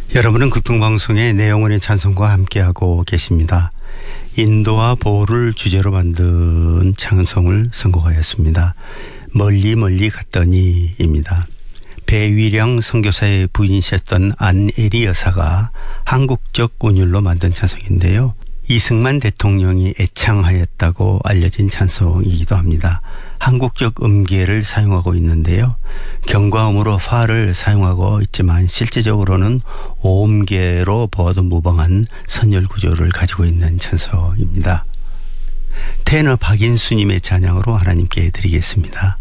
여러분은 극동방송의 내용원의 찬송과 함께하고 계십니다. 인도와 보호를 주제로 만든 찬송을 선곡하였습니다. 멀리 멀리 갔더니입니다. 배위량 선교사의 부인이셨던 안에리 여사가 한국적 운율로 만든 찬송인데요. 이승만 대통령이 애창하였다고 알려진 찬송이기도 합니다. 한국적 음계를 사용하고 있는데요. 경과음으로 파를 사용하고 있지만 실제적으로는 오음계로 보아도 무방한 선율 구조를 가지고 있는 찬송입니다. 테너 박인수님의 찬양으로 하나님께 드리겠습니다.